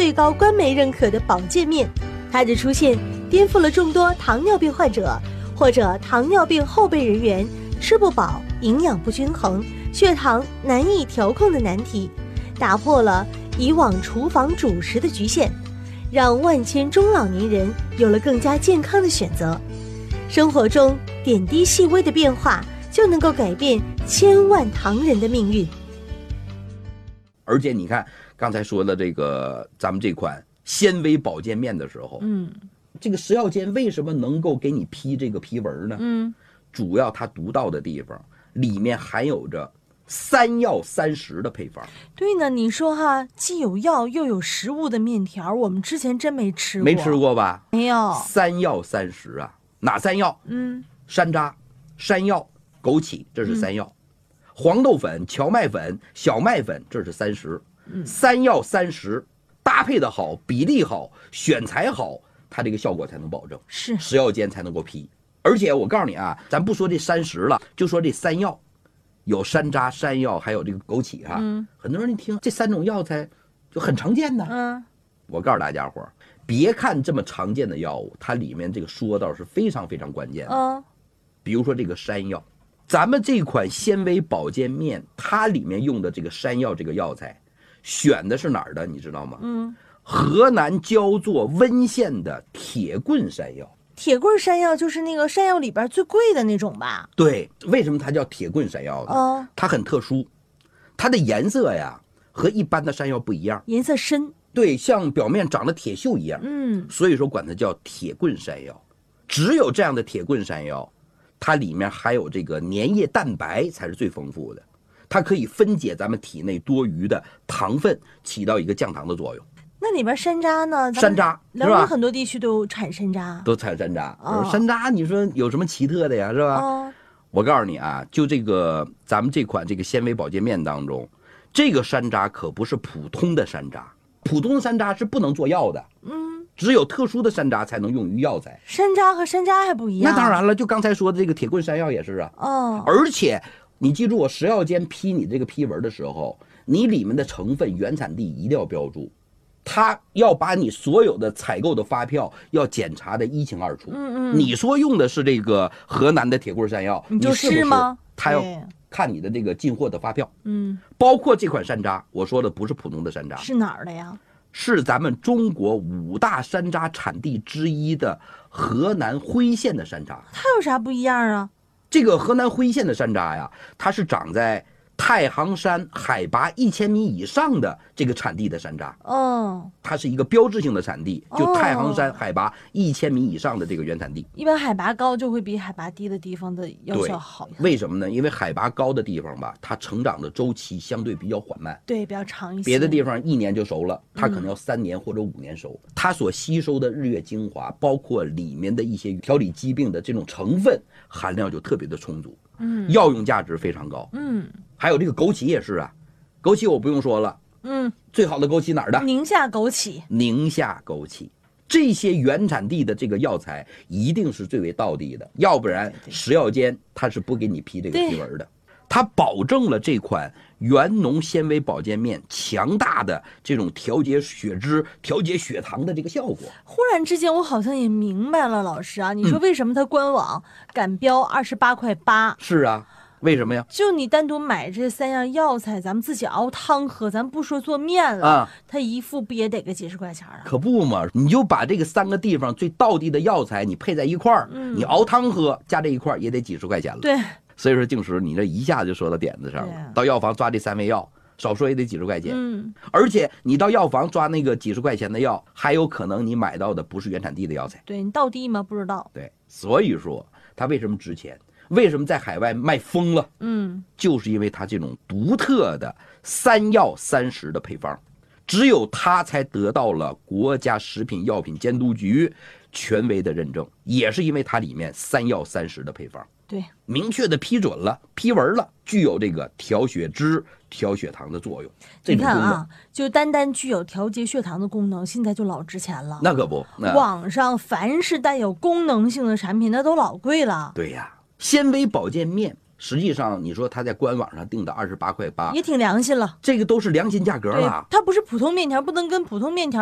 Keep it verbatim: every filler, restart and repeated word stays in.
最高官媒认可的保健面。它的出现颠覆了众多糖尿病患者或者糖尿病后备人员吃不饱、营养不均衡、血糖难以调控的难题，打破了以往厨房主食的局限，让万千中老年人有了更加健康的选择。生活中点滴细微的变化，就能够改变千万唐人的命运。 而且你看刚才说的这个咱们这款纤维保健面的时候， 嗯， 这个食药监为什么能够给你批这个批文呢？ 嗯， 主要它独到的地方里面含有着三药三食的配方。 对呢，你说哈，既有药又有食物的面条，我们之前真没吃过。 没吃过吧？ 没有。 三药三食啊，哪三药？ 嗯， 山楂、山药、枸杞，这是三药。嗯、黄豆粉、荞麦粉、小麦粉，这是三食。嗯、三药三食搭配的好，比例好，选材好，它这个效果才能保证， 是食药监才能够批。而且我告诉你啊，咱不说这三食了，就说这三药，有山楂、山药，还有这个枸杞哈、啊。嗯，很多人一听这三种药材就很常见的。嗯，我告诉大家伙，别看这么常见的药物，它里面这个说道是非常非常关键的。嗯，比如说这个山药，咱们这款纤维保健面，它里面用的这个山药这个药材，选的是哪儿的？你知道吗？嗯，河南焦作温县的铁棍山药。 铁棍山药就是那个山药里边最贵的那种吧？ 对，为什么它叫铁棍山药呢？哦，它很特殊，它的颜色呀和一般的山药不一样， 颜色深。 对，像表面长了铁锈一样。嗯，所以说管它叫铁棍山药。只有这样的铁棍山药，它里面含有这个粘液蛋白才是最丰富的，它可以分解咱们体内多余的糖分，起到一个降糖的作用。 那里边山楂呢？ 山楂辽宁很多地区都产山楂， 都产山楂。哦、山楂，你说有什么奇特的呀？是吧？哦、我告诉你啊，就这个咱们这款这个纤维保健面当中，这个山楂可不是普通的山楂，普通的山楂是不能做药的。嗯，只有特殊的山楂才能用于药材。 山楂和山楂还不一样？ 那当然了，就刚才说的这个铁棍山药也是啊。哦，而且你记住，我食药监批你这个批文的时候，你里面的成分原产地一定要标注。他要把你所有的采购的发票要检查的一清二楚。嗯嗯，你说用的是这个河南的铁棍山药， 你就是吗？ 他要看你的这个进货的发票。嗯，包括这款山楂，我说的不是普通的山楂， 是哪儿的呀？ 是咱们中国五大山楂产地之一的河南辉县的山楂。 它有啥不一样啊？ 这个河南辉县的山楂呀，它是长在太行山海拔一千米以上的这个产地的山楂。哦，它是一个标志性的产地，就太行山海拔一千米以上的这个原产地。 一般海拔高就会比海拔低的地方的药效好。 为什么呢？因为海拔高的地方吧，它成长的周期相对比较缓慢， 对，比较长一些。 别的地方一年就熟了，它可能要三年或者五年熟。嗯、它所吸收的日月精华，包括里面的一些调理疾病的这种成分含量就特别的充足。嗯，药用价值非常高。嗯，还有这个枸杞也是啊，枸杞我不用说了。嗯，最好的枸杞哪儿的？ 宁夏枸杞。 宁夏枸杞，这些原产地的这个药材一定是最为道地的，要不然食药监它是不给你批这个批文的。它保证了这款原农纤维保健面强大的这种调节血脂、调节血糖的这个效果。 忽然之间，我好像也明白了，老师啊，你说为什么它官网敢标二十八块八？ 是啊。为什么呀？ 就你单独买这三样药材，咱们自己熬汤喝，咱不说做面了，啊、它一副不也得个几十块钱啊？ 可不嘛，你就把这个三个地方最道地的药材你配在一块儿，嗯、你熬汤喝加这一块也得几十块钱了。 对， 所以说静时你这一下就说到点子上了。到药房抓这三味药，少说也得几十块钱。嗯，而且你到药房抓那个几十块钱的药，还有可能你买到的不是原产地的药材。 对，你道地吗？不知道。 对，所以说它为什么值钱？为什么在海外卖疯了？嗯，就是因为它这种独特的三药三食的配方，只有它才得到了国家食品药品监督局权威的认证，也是因为它里面三药三食的配方， 对， 明确的批准了、批文了，具有这个调血脂、调血糖的作用。 你看啊，就单单具有调节血糖的功能，现在就老值钱了。 那可不，那网上凡是带有功能性的产品，那都老贵了。 对呀。纤维保健面，实际上你说它在官网上定的二十八块八， 也挺良心了， 这个都是良心价格了。 它不是普通面条，不能跟普通面条